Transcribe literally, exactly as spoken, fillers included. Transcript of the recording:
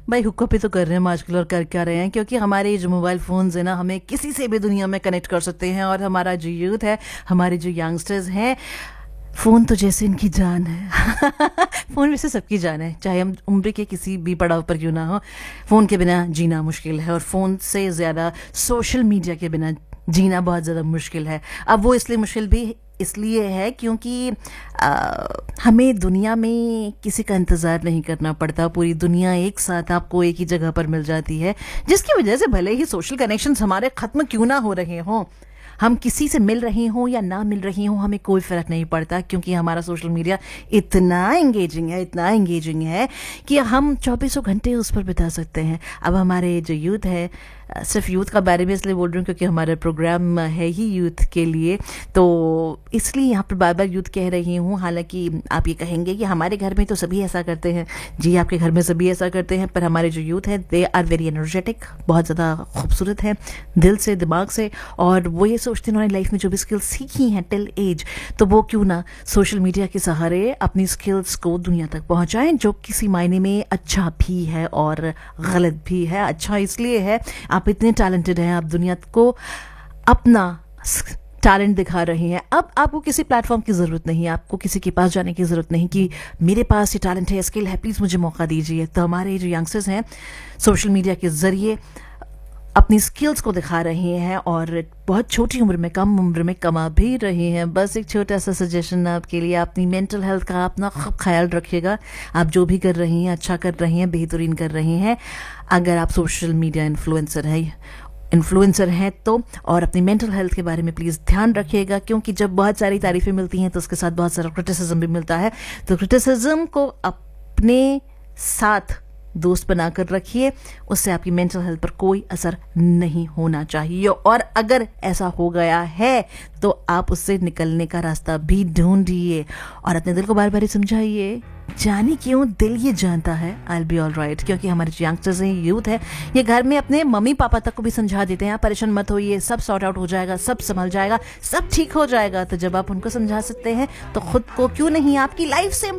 भाई हुक्का पे तो कर रहे हैं हम आजकल, और कर क्या रहे हैं, क्योंकि हमारे जो मोबाइल फोन्स है ना हमें किसी से भी दुनिया में कनेक्ट कर सकते हैं। और हमारा जो यूथ है, हमारे जो यंगस्टर्स हैं, फ़ोन तो जैसे इनकी जान है। फ़ोन वैसे सबकी जान है, चाहे हम उम्र के किसी भी पड़ाव पर क्यों ना हो। फ़ोन के बिना जीना मुश्किल है, और फ़ोन से ज़्यादा सोशल मीडिया के बिना जीना बहुत ज़्यादा मुश्किल है। अब वो इसलिए मुश्किल भी इसलिए है क्योंकि आ, हमें दुनिया में किसी का इंतज़ार नहीं करना पड़ता। पूरी दुनिया एक साथ आपको एक ही जगह पर मिल जाती है, जिसकी वजह से भले ही सोशल कनेक्शंस हमारे ख़त्म क्यों ना हो रहे हों, हम किसी से मिल रहे हों या ना मिल रही हों, हमें कोई फ़र्क नहीं पड़ता, क्योंकि हमारा सोशल मीडिया इतना एंगेजिंग है, इतना एंगेजिंग है कि हम चौबीसों घंटे उस पर बिता सकते हैं। अब हमारे जो यूथ है, सिर्फ यूथ का बारे में इसलिए बोल रही हूँ क्योंकि हमारा प्रोग्राम है ही यूथ के लिए, तो इसलिए यहाँ पर बार बार यूथ कह रही हूँ। हालांकि आप ये कहेंगे कि हमारे घर में तो सभी ऐसा करते हैं। जी, आपके घर में सभी ऐसा करते हैं, पर हमारे जो यूथ है दे आर वेरी एनर्जेटिक, बहुत ज़्यादा खूबसूरत है दिल से, दिमाग से, और वो ये सोचते हैं उन्होंने लाइफ में जो भी स्किल्स सीखी हैं टिल एज, तो वो क्यों ना सोशल मीडिया के सहारे अपनी स्किल्स को दुनिया तक पहुँचाएँ, जो किसी मायने में अच्छा भी है और गलत भी है। अच्छा इसलिए है, आप इतने टैलेंटेड हैं, आप दुनिया को अपना टैलेंट दिखा रहे हैं। अब आपको किसी प्लेटफॉर्म की ज़रूरत नहीं है, आपको किसी के पास जाने की ज़रूरत नहीं कि मेरे पास ये टैलेंट है, स्किल है, प्लीज़ मुझे मौका दीजिए। तो हमारे जो यंगस्टर्स हैं सोशल मीडिया के ज़रिए अपनी स्किल्स को दिखा रहे हैं, और बहुत छोटी उम्र में, कम उम्र में कमा भी रहे हैं। बस एक छोटा सा सजेशन आपके लिए, अपनी मेंटल हेल्थ का अपना खूब ख्याल रखिएगा। आप जो भी कर रही हैं अच्छा कर रही हैं, बेहतरीन कर रही हैं। अगर आप सोशल मीडिया इन्फ्लुएंसर है इन्फ्लुएंसर हैं तो, और अपनी मेंटल हेल्थ के बारे में प्लीज़ ध्यान रखिएगा, क्योंकि जब बहुत सारी तारीफ़ें मिलती हैं तो उसके साथ बहुत सारा क्रिटिसिज्म भी मिलता है। तो क्रिटिसिज्म को अपने साथ दोस्त बनाकर रखिए, उससे आपकी मेंटल हेल्थ पर कोई असर नहीं होना चाहिए। और अगर ऐसा हो गया है तो आप उससे निकलने का रास्ता भी ढूंढिए, और अपने दिल को बार बार समझाइए, जाने क्यों दिल ये जानता है I will be all right. क्योंकि हमारे जो यंगस्टर्स हैं, यूथ है, ये घर में अपने मम्मी पापा तक को भी समझा देते हैं, आप परेशान मत होइए, सब सॉर्ट आउट हो जाएगा, सब संभल जाएगा, सब ठीक हो जाएगा। तो जब आप उनको समझा सकते हैं तो खुद को क्यों नहीं आपकी लाइफ से